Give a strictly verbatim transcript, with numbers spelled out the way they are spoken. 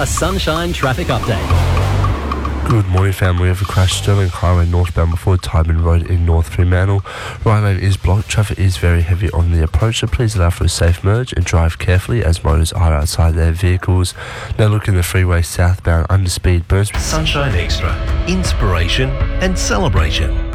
A Sunshine traffic update. Good morning, family. We have a crash Stirling Highway northbound before Tyburn Road in North Fremantle. Right lane is blocked. Traffic is very heavy on the approach, so please allow for a safe merge and drive carefully as motorists are outside their vehicles. Now look in the freeway southbound under speed burns. Sunshine Extra, inspiration and celebration.